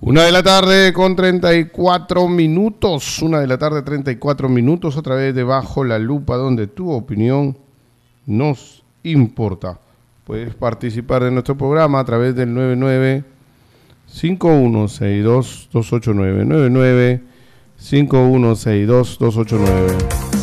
Una de la tarde con 34 minutos. 1 de la tarde, 34 minutos. A través de Bajo la Lupa, donde tu opinión nos importa. Puedes participar de nuestro programa a través del 99-5162-289. 99-5162-289.